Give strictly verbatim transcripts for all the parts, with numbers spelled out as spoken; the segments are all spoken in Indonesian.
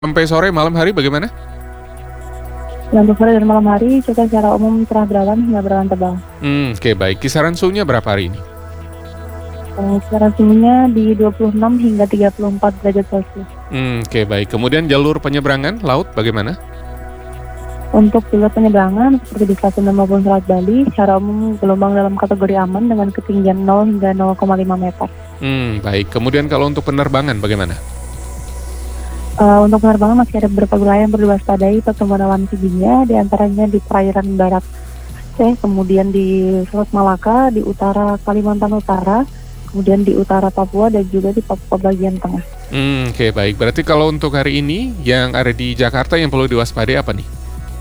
Sampai sore malam hari bagaimana? Untuk sore dan malam hari, cuaca secara umum cerah berawan hingga berawan tebal. Hmm, oke baik. Kisaran suhunya berapa hari ini? Eh, Secara suhunya di dua puluh enam hingga tiga puluh empat derajat Celcius. Hmm, oke baik. Kemudian jalur penyeberangan laut bagaimana? Untuk jalur penyeberangan seperti di stasiun maupun Selat Bali, secara umum gelombang dalam kategori aman dengan ketinggian nol hingga nol koma lima meter. Hmm, baik. Kemudian kalau untuk penerbangan bagaimana? Uh, untuk penerbangan masih ada beberapa wilayah yang perlu diwaspadai pertumbuhan awan tingginya, diantaranya di perairan barat Aceh, kemudian di Selat Malaka, di utara Kalimantan Utara, kemudian di utara Papua dan juga di Papua bagian tengah. Hmm, oke baik. Berarti kalau untuk hari ini yang ada di Jakarta yang perlu diwaspadai apa nih?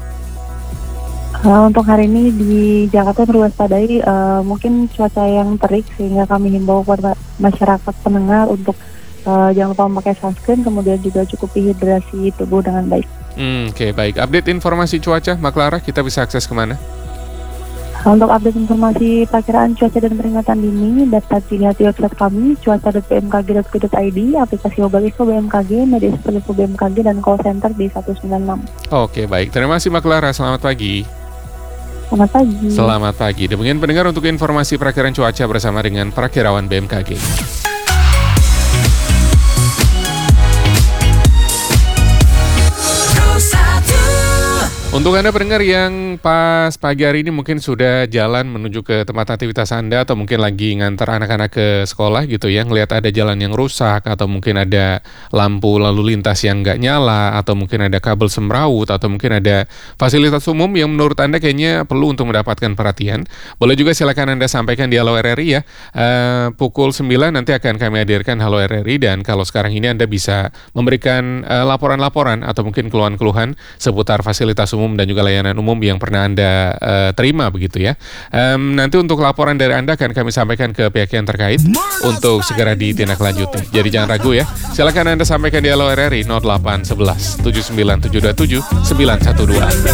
Uh, untuk hari ini di Jakarta perlu diwaspadai uh, mungkin cuaca yang terik, sehingga kami himbau kepada masyarakat pendengar untuk Uh, jangan lupa memakai sunscreen, kemudian juga cukupi hidrasi tubuh dengan baik. Hmm, oke baik. Update informasi cuaca, Mbak Clara, kita bisa akses kemana? Uh, untuk update informasi perakiraan cuaca dan peringatan dini dapat dilihat di website kami cuaca dot b m k g dot go dot i d, aplikasi mobile info B M K G, media sosial info B M K G, dan call center di satu sembilan enam. Oke baik. Terima kasih Mbak Clara. Selamat pagi. Selamat pagi. Selamat pagi. Demikian pendengar untuk informasi perakiraan cuaca bersama dengan Perakirawan B M K G. Untuk Anda pendengar yang pas pagi hari ini mungkin sudah jalan menuju ke tempat aktivitas Anda atau mungkin lagi ngantar anak-anak ke sekolah gitu ya, ngelihat ada jalan yang rusak atau mungkin ada lampu lalu lintas yang nggak nyala atau mungkin ada kabel semrawut atau mungkin ada fasilitas umum yang menurut Anda kayaknya perlu untuk mendapatkan perhatian, boleh juga silakan Anda sampaikan di Halo R R I ya. Uh, pukul sembilan nanti akan kami hadirkan Halo R R I, dan kalau sekarang ini Anda bisa memberikan uh, laporan-laporan atau mungkin keluhan-keluhan seputar fasilitas umum umum dan juga layanan umum yang pernah Anda uh, terima begitu ya. Um, nanti untuk laporan dari Anda akan kami sampaikan ke pihak yang terkait untuk segera ditindaklanjuti. Jadi jangan ragu ya. Silakan Anda sampaikan di Halo R R I nol delapan satu satu tujuh sembilan tujuh dua tujuh sembilan satu dua.